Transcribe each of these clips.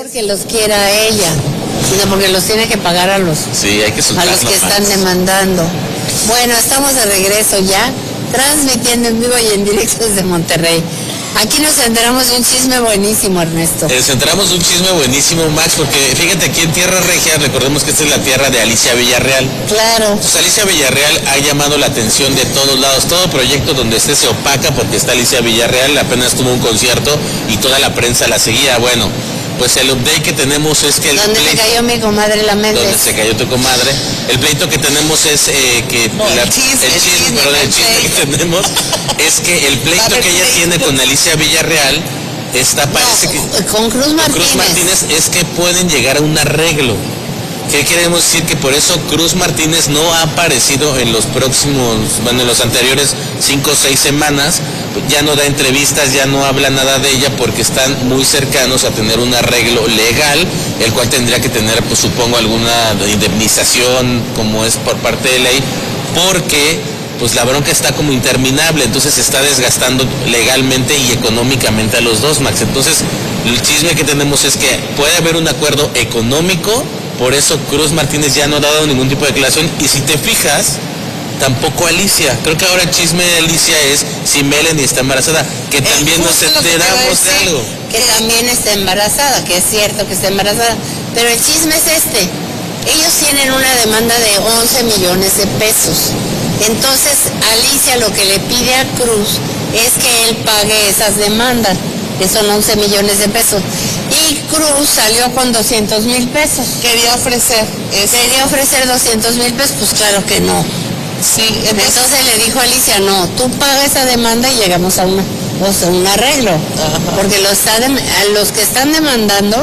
porque los quiera ella, sino porque los tiene que pagar a los que están demandando. Bueno, estamos de regreso ya, transmitiendo en vivo y en directo desde Monterrey. Aquí nos enteramos de un chisme buenísimo, Ernesto. Nos enteramos de un chisme buenísimo, Max, porque fíjate, aquí en Tierra Regia, recordemos que esta es la tierra de Alicia Villarreal. Claro. Entonces Alicia Villarreal ha llamado la atención de todos lados. Todo proyecto donde esté se opaca porque está Alicia Villarreal, apenas tuvo un concierto y toda la prensa la seguía. Bueno, pues el update que tenemos es que... ¿Dónde se cayó mi comadre la Méndez? ¿Dónde se cayó tu comadre? El pleito que tenemos es que... No, el chisme que tenemos es que el pleito que ella tiene con Alicia Villarreal parece que... Con Cruz Martínez es que pueden llegar a un arreglo. ¿Qué queremos decir? Que por eso Cruz Martínez no ha aparecido en los en los anteriores 5 o 6 semanas, ya no da entrevistas, ya no habla nada de ella porque están muy cercanos a tener un arreglo legal, el cual tendría que tener, pues supongo, alguna indemnización como es por parte de ley, porque pues la bronca está como interminable, entonces se está desgastando legalmente y económicamente a los dos, Max. Entonces el chisme que tenemos es que puede haber un acuerdo económico. Por eso Cruz Martínez ya no ha dado ningún tipo de declaración. Y si te fijas, tampoco Alicia. Creo que ahora el chisme de Alicia es si Melanie está embarazada. Que también nos enteramos de algo. Que también está embarazada, que es cierto que está embarazada. Pero el chisme es este. Ellos tienen una demanda de 11 millones de pesos. Entonces Alicia lo que le pide a Cruz es que él pague esas demandas, que son 11 millones de pesos. Y Cruz salió con 200,000 pesos. Quería ofrecer 200,000 pesos, pues claro que no. Sí, entonces le dijo a Alicia, no, tú paga esa demanda y llegamos a un arreglo. Ajá. Porque los que están demandando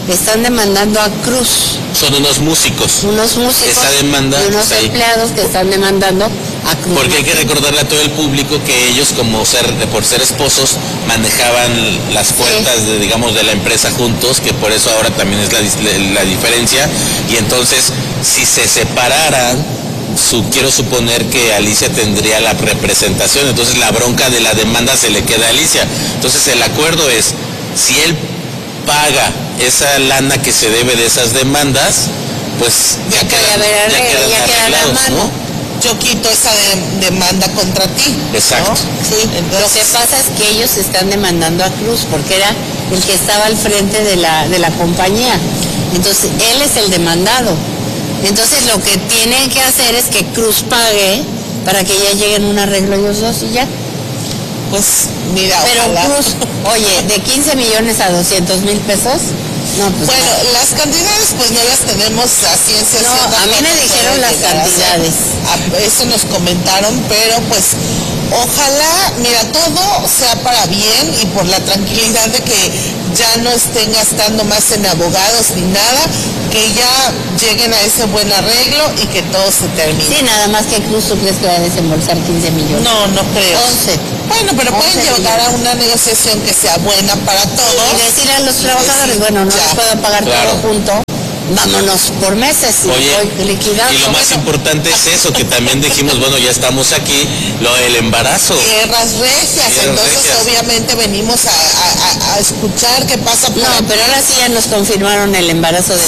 a Cruz. Son uunos músicos. Esa demanda, y unos empleados que están demandando a Cruz. Porque hay que recordarle a todo el público que ellos, por ser esposos, manejaban las cuentas de la empresa juntos, que por eso ahora también es la diferencia. Y entonces, si se separaran, quiero suponer que Alicia tendría la representación, entonces la bronca de la demanda se le queda a Alicia. Entonces el acuerdo es, si él paga esa lana que se debe de esas demandas, pues ya quedan arreglados, ¿no? Yo quito esa demanda contra ti. Exacto. ¿no? Sí, entonces, lo que pasa es que ellos están demandando a Cruz porque era el que estaba al frente de la compañía. Entonces, él es el demandado. Entonces, lo que tienen que hacer es que Cruz pague para que ya lleguen a un arreglo ellos dos y ya. Pues, mira, pero ojalá. Cruz, oye, de 15 millones a 200,000 pesos. No, pues bueno, no. Las cantidades pues no las tenemos a ciencia cierta. No, a mí me dijeron las cantidades. Eso nos comentaron, pero pues ojalá, mira, todo sea para bien y por la tranquilidad de que ya no estén gastando más en abogados ni nada, que ya lleguen a ese buen arreglo y que todo se termine. Sí, nada más que Cruz, ¿tú crees que va a desembolsar 15 millones? No, no creo. 11. Bueno, pero pueden llegar a una negociación que sea buena para todos. Y decirle a los trabajadores, bueno, no les puedo pagar todo junto, vámonos por meses y voy liquidando. Y lo más importante es eso, que también dijimos, bueno, ya estamos aquí, lo del embarazo. Tierras regias, entonces obviamente venimos a escuchar qué pasa por aquí. Pero ahora sí ya nos confirmaron el embarazo de